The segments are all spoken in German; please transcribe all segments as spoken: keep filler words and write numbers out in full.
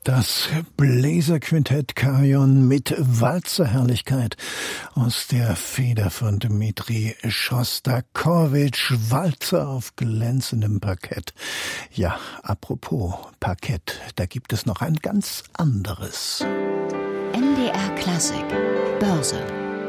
Das Bläserquintett Kajon mit Walzerherrlichkeit aus der Feder von Dmitri Schostakowitsch. Walzer auf glänzendem Parkett. Ja, apropos Parkett, da gibt es noch ein ganz anderes. N D R Klassik Börse.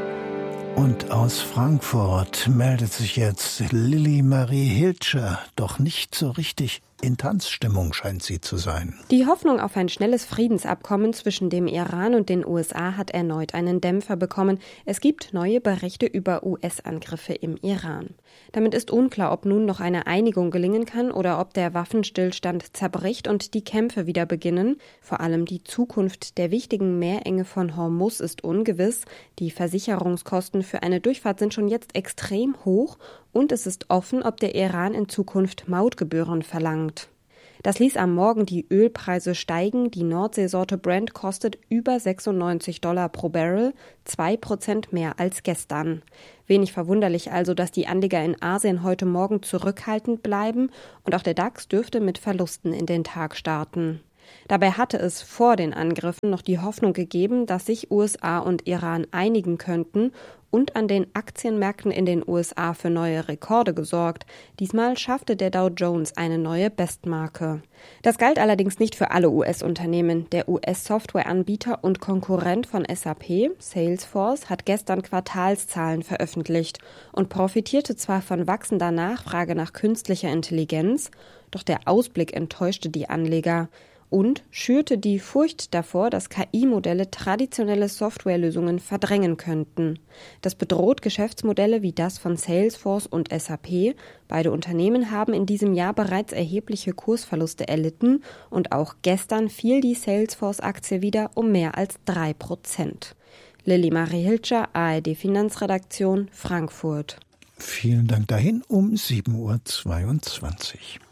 Und aus Frankfurt meldet sich jetzt Lilly Marie Hilscher, doch nicht so richtig in Tanzstimmung scheint sie zu sein. Die Hoffnung auf ein schnelles Friedensabkommen zwischen dem Iran und den U S A hat erneut einen Dämpfer bekommen. Es gibt neue Berichte über U S-Angriffe im Iran. Damit ist unklar, ob nun noch eine Einigung gelingen kann oder ob der Waffenstillstand zerbricht und die Kämpfe wieder beginnen. Vor allem die Zukunft der wichtigen Meerenge von Hormuz ist ungewiss. Die Versicherungskosten für eine Durchfahrt sind schon jetzt extrem hoch. Und es ist offen, ob der Iran in Zukunft Mautgebühren verlangt. Das ließ am Morgen die Ölpreise steigen. Die Nordseesorte Brent kostet über sechsundneunzig Dollar pro Barrel, zwei Prozent mehr als gestern. Wenig verwunderlich also, dass die Anleger in Asien heute Morgen zurückhaltend bleiben und auch der DAX dürfte mit Verlusten in den Tag starten. Dabei hatte es vor den Angriffen noch die Hoffnung gegeben, dass sich U S A und Iran einigen könnten und an den Aktienmärkten in den U S A für neue Rekorde gesorgt. Diesmal schaffte der Dow Jones eine neue Bestmarke. Das galt allerdings nicht für alle U S-Unternehmen. Der U S-Softwareanbieter und Konkurrent von S A P, Salesforce, hat gestern Quartalszahlen veröffentlicht und profitierte zwar von wachsender Nachfrage nach künstlicher Intelligenz, doch der Ausblick enttäuschte die Anleger und schürte die Furcht davor, dass K I-Modelle traditionelle Softwarelösungen verdrängen könnten. Das bedroht Geschäftsmodelle wie das von Salesforce und S A P. Beide Unternehmen haben in diesem Jahr bereits erhebliche Kursverluste erlitten und auch gestern fiel die Salesforce-Aktie wieder um mehr als drei Prozent. Lilly Marie Hilscher, A R D Finanzredaktion, Frankfurt. Vielen Dank dahin um sieben Uhr zweiundzwanzig.